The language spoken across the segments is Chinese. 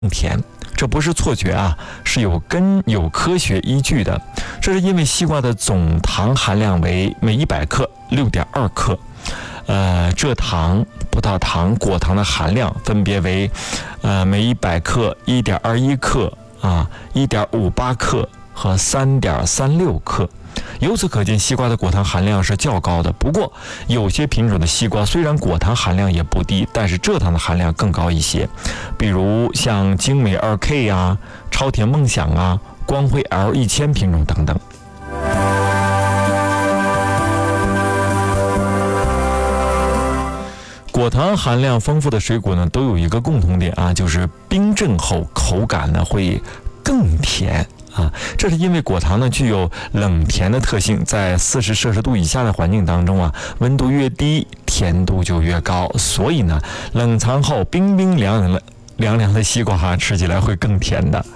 甜。这不是错觉啊，是有科学依据的。这是因为西瓜的总糖含量为每100克6.2克，蔗糖、葡萄糖、果糖的含量分别为每100克1.21克1.58克和3.36克。由此可见，西瓜的果糖含量是较高的。不过，有些品种的西瓜虽然果糖含量也不低，但是蔗糖的含量更高一些，比如像精美2K 啊、超甜梦想啊、光辉 L1000 品种等等。果糖含量丰富的水果呢，都有一个共同点啊，就是冰镇后口感呢会更甜。这是因为果糖呢具有冷甜的特性，在40摄氏度以下的环境当中啊，温度越低，甜度就越高，所以呢，冷藏后冰冰凉凉的西瓜吃起来会更甜的。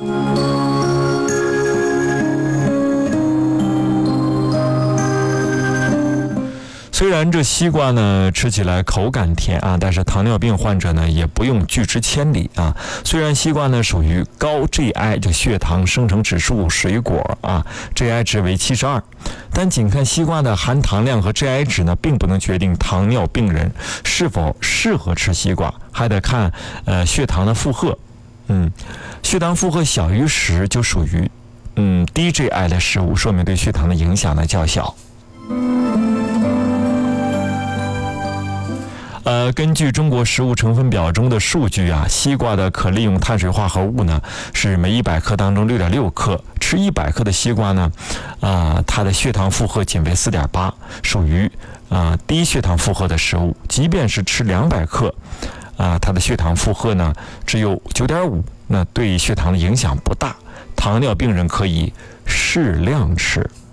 虽然这西瓜呢吃起来口感甜啊，但是糖尿病患者呢也不用拒之千里啊。虽然西瓜呢属于高 GI 就血糖生成指数水果啊 ，GI 值为72，但仅看西瓜的含糖量和 GI 值呢，并不能决定糖尿病人是否适合吃西瓜，还得看血糖的负荷。血糖负荷小于10就属于低 GI 的食物，说明对血糖的影响呢较小。根据中国食物成分表中的数据啊，西瓜的可利用碳水化合物呢是每100克当中6.6克，吃100克的西瓜呢，它的血糖负荷仅为4.8，属于低血糖负荷的食物。即便是吃200克，它的血糖负荷呢只有9.5，那对血糖的影响不大。糖尿病人可以适量吃。